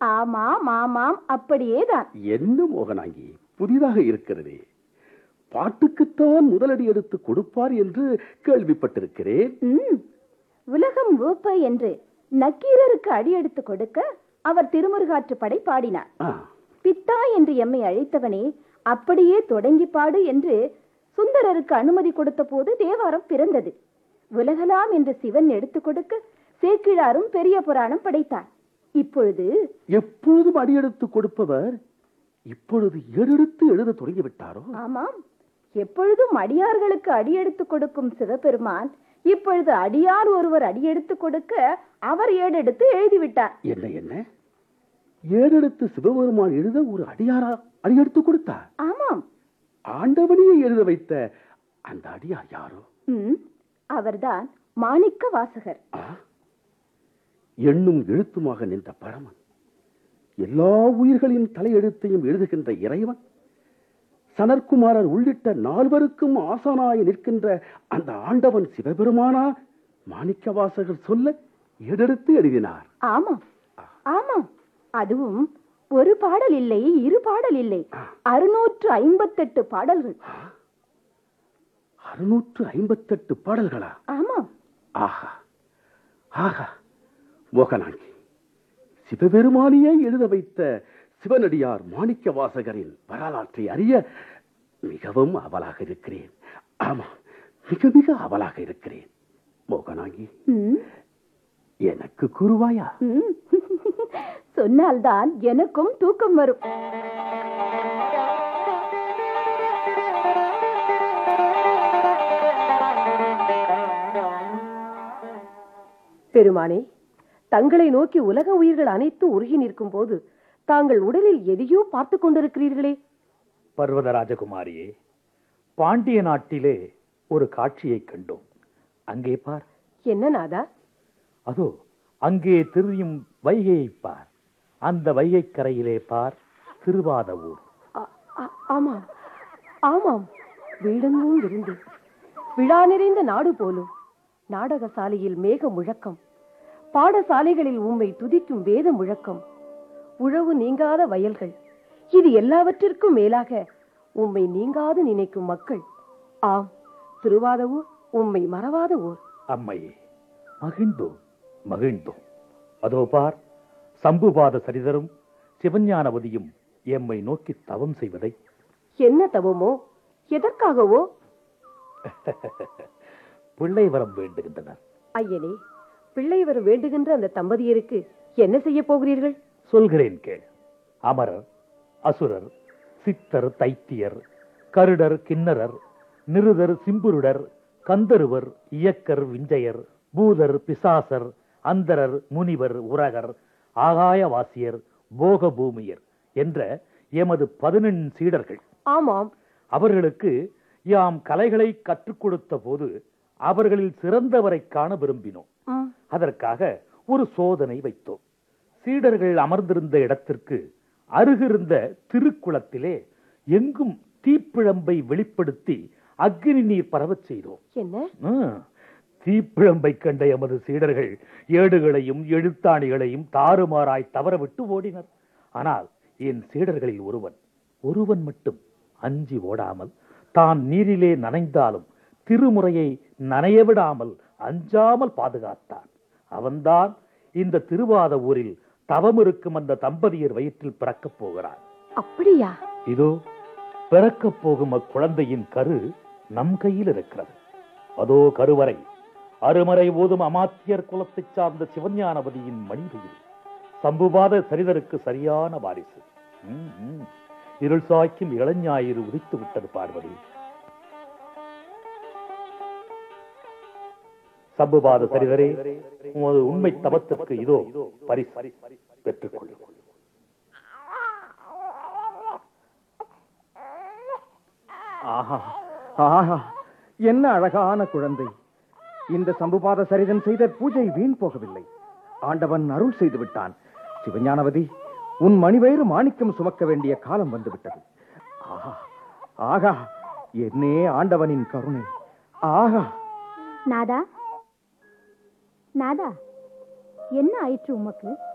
ஆமாம் ஆமாம், அப்படியேதான். என்ன மோகனாங்கி, புதிதாக இருக்கிறதே. பாட்டுக்குத்தான் முதலடி எடுத்து கொடுப்பார் என்று கேள்விப்பட்டிருக்கிறேன். உலகம் ஊப்ப என்று நக்கீரருக்கு அடியெடுத்து கொடுக்க அவர் திருமுருகாற்று படை பாடினார். பித்தா என்று எம்மை அழைத்தவனே அப்படியே தொடங்கி பாடு என்று சுந்தரருக்கு அனுமதி கொடுத்த போது தேவாரம் பிறந்தது. உலகலாம் என்று சிவன் எடுத்து கொடுக்க சேக்கிழாரும் பெரிய புராணம் படைத்தார். இப்பொழுது எப்பொழுதும் அடியெடுத்து கொடுப்பவர் இப்பொழுது ஏறெடுத்து எழுத தொடங்கிவிட்டாரோ? ஆமாம், எப்பொழுதும் அடியார்களுக்கு அடியெடுத்து கொடுக்கும் சிவபெருமான் இப்பொழுது அடியார் ஒருவர் அடியெடுத்து கொடுக்க அவர் ஏடெடுத்து எழுதிவிட்டார். என்ன என்ன ஏடெடுத்து சிவபெருமான் எழுத ஒரு அடியாரா அடியெடுத்து கொடுத்தார்? ஆமாம். ஆண்டவனையே எழுத வைத்த அந்த அடியார் யாரோ? அவர்தான் மாணிக்க வாசகர். எண்ணும் எழுத்துமாக நின்ற பரமன், எல்லா உயிர்களின் தலையெழுத்தையும் எழுதுகின்ற இறைவன், சனற்குமாரர் உள்ளிட்ட 4 ஆசானாய் நிற்கின்ற அந்த ஆண்டவன் சிவபெருமானா மாணிக்க வாசகர் சொல்ல ஏடெடுத்து எழுதினார். ஆமாம் ஆமாம், அதுவும் ஒரு பாடல் இல்லை, 2 பாடல் இல்லை, 658 பாடல்கள். 658 பாடல்களா? ஆமாம். ஆஹா ஆஹா மோகனாங்கி, சிவபெருமானியே எழுத வைத்த சிவனடியார் மாணிக்க வாசகரின் வரலாற்றை அறிய மிகவும் அவலாக இருக்கிறேன். ஆமா, மிக மிக அவலாக இருக்கிறேன். மோகனாங்கி, எனக்கு கூறுவாயா? சொன்னால்தான் எனக்கும் தூக்கம் வரும். பெருமானே, தங்களை நோக்கி உலக உயிர்கள் அனைத்தும் உருகி நிற்கும் போது தாங்கள் உடலில் எதையோ பார்த்து கொண்டிருக்கிறீர்களே? பர்வத ராஜகுமாரியே, பாண்டிய நாட்டிலே ஒரு காட்சியை கண்டோம். அங்கே பார். என்ன நாதா? அதோ அங்கே திரியும் வைகையை பார். அந்த வைகை கரையிலே பார் திருவாத ஊர். ஆமாம் ஆமாம், வீடெங்கும் விருந்து, விழா நிறைந்த நாடு போலும். நாடக சாலையில் மேக முழக்கம், பாடசாலைகளில் உம்மை துதிக்கும் வேத முழக்கம், உழவு நீங்காத வயல்கள், இது எல்லாவற்றிற்கும் மேலாக உம்மை நீங்காது நினைக்கும் மக்கள். ஆம், திருவாத ஊர் உம்மை மறவாத ஊர். அம்மையே, மகிழ்ந்தோம் மகிழ்ந்தோம். அதோ பார், சம்புபாத சரிதரும் சிவஞானவதியும் எம்மை நோக்கி தவம் செய்வதை. என்ன தவமோ? எதற்காகவோ? பிள்ளை வரம் வேண்டுகின்றனர். ஐயனே, பிள்ளை வரம் வேண்டுகின்ற அந்த தம்பதியருக்கு என்ன செய்ய போகிறீர்கள்? சொல்கிறேன் கேள். அமரர், அசுரர், சித்தர், தைத்தியர், கருடர், கிண்ணரர், நிருதர், சிம்புருடர், கந்தருவர், இயக்கர், விஞ்சையர், பூதர், பிசாசர், அந்தரர், முனிவர், உரகர், ஆகாயவாசியர், போக பூமியர் என்ற எமது 14 சீடர்கள். ஆமாம். அவர்களுக்கு யாம் கலைகளை கற்றுக் கொடுத்த போது அவர்களில் சிறந்தவரை காண விரும்பினோம். அதற்காக ஒரு சோதனை வைத்தோம். சீடர்கள் அமர்ந்திருந்த இடத்திற்கு அருகிருந்த திருக்குளத்திலே எங்கும் தீப்பிழம்பை வெளிப்படுத்தி அக்னி நீர் பரவச் செய்தோம். என்ன? தீப்பிழம்பை கண்ட எமது சீடர்கள் ஏடுகளையும் எழுத்தாணிகளையும் தாறுமாறாய் தவறவிட்டு ஓடினர். ஆனால் என் சீடர்களில் ஒருவன் மட்டும் அஞ்சி ஓடாமல், தான் நீரிலே நனைந்தாலும் திருமுறையை நனையவிடாமல் அஞ்சாமல் பாதுகாத்தான். அவன்தான் இந்த திருவாத ஊரில் தவம் இருக்கும் அந்த தம்பதியர் வயிற்றில் பிறக்கப் போகிறான். அப்படியா? இதோ பிறக்கப் போகும் அக்குழந்தையின் கரு நம் கையில் இருக்கிறது. அதோ கருவறை அருமறை ஓதும் அமாத்தியர் குலத்தைச் சார்ந்த சிவஞானவதியின் மணிவெயில் சம்புபாத சரிதருக்கு சரியான வாரிசு. இருள் சாய்க்கும் இளஞாயிறு உதித்து விட்டது பார்வதி. சம்புபாத சரிதரே, உமது உண்மை தவத்திற்கு இதோ பரிசு பெற்றுக் கொள்ளும். ஆஹா ஆஹா, என்ன அழகான குழந்தை! இந்த சம்புபாத சரிதன் செய்த பூஜை வீண் போகவில்லை. ஆண்டவன் அருள் செய்து விட்டான். சிவஞானவதி, உன் மணிவயிறு மாணிக்கம் சுமக்க வேண்டிய காலம் வந்துவிட்டது. ஆஹா ஆகா, என்னே ஆண்டவனின் கருணை! ஆகா! நாதா, நாதா, என்ன ஆயிற்று உமக்கு?